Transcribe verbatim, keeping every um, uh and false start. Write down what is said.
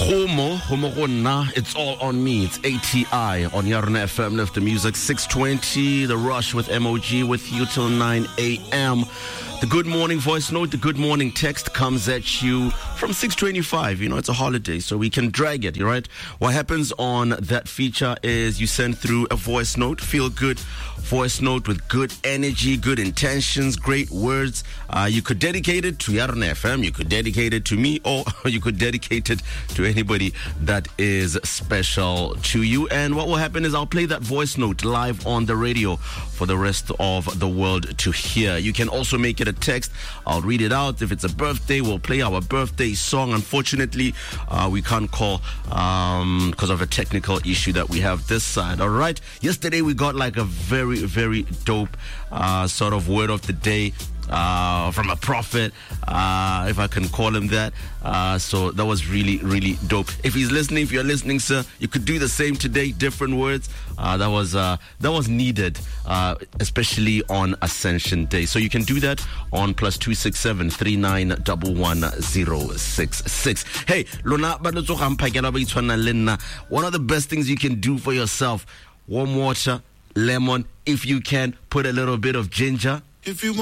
Homo, Homo Rona, it's all on me. It's A T I on Yarna F M, Lift the Music, six twenty, The Rush with M O G with you till nine a.m. The good morning voice note, the good morning text comes at you from six twenty-five. You know, it's a holiday, so we can drag it, right? What happens on that feature is you send through a voice note, feel good voice note with good energy, good intentions, great words. Uh, you could dedicate it to Yarna F M, you could dedicate it to me, or you could dedicate it to anybody that is special to you. And what will happen is I'll play that voice note live on the radio for the rest of the world to hear. You can also make it a text. I'll read it out. If it's a birthday, we'll play our birthday song. Unfortunately, uh, we can't call um, because of a technical issue that we have this side. All right. Yesterday, we got like a very, very dope uh, sort of word of the day uh, from a prophet, uh, if I can call him that. Uh, so that was really, really dope. If he's listening, if you're listening, sir, you could do the same today. Different words. Uh, that was uh, that was needed, uh, especially on Ascension Day. So you can do that on plus two six seven three nine one one zero six six. Hey, Lona, one of the best things you can do for yourself: warm water, lemon. If you can, put a little bit of ginger. If you want